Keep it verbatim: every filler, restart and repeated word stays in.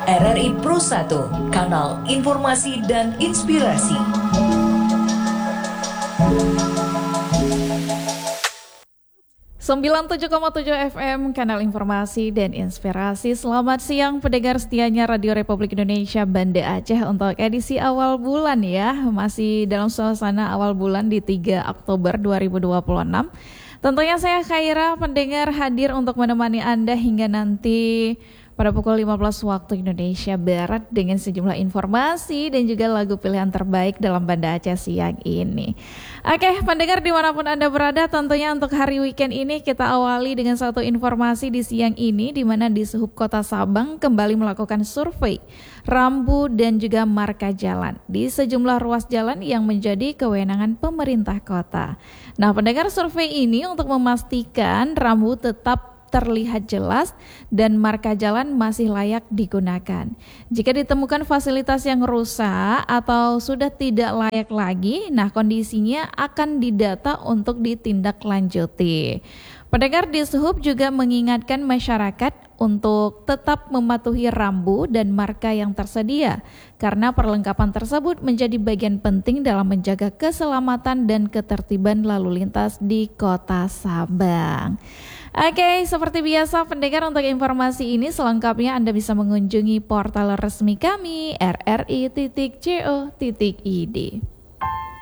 R R I Pro satu, kanal informasi dan inspirasi. sembilan puluh tujuh koma tujuh F M, kanal informasi dan inspirasi. Selamat siang pendengar setianya Radio Republik Indonesia Banda Aceh untuk edisi awal bulan ya. Masih dalam suasana awal bulan di tiga Oktober dua ribu dua puluh enam. Tentunya saya Khaira pendengar hadir untuk menemani Anda hingga nanti pada pukul lima belas waktu Indonesia Barat dengan sejumlah informasi dan juga lagu pilihan terbaik dalam Banda Aceh siang ini. Oke, pendengar dimanapun Anda berada, tentunya untuk hari weekend ini kita awali dengan satu informasi di siang ini, di mana di Sub Kota Sabang kembali melakukan survei rambu dan juga marka jalan di sejumlah ruas jalan yang menjadi kewenangan pemerintah kota. Nah, pendengar, survei ini untuk memastikan rambu tetap terlihat jelas dan marka jalan masih layak digunakan. Jika ditemukan fasilitas yang rusak atau sudah tidak layak lagi, nah kondisinya akan didata untuk ditindaklanjuti. Pendengar, di Sub juga mengingatkan masyarakat untuk tetap mematuhi rambu dan marka yang tersedia karena perlengkapan tersebut menjadi bagian penting dalam menjaga keselamatan dan ketertiban lalu lintas di Kota Sabang. Oke, seperti biasa pendengar, untuk informasi ini selengkapnya Anda bisa mengunjungi portal resmi kami r r i titik co titik i d.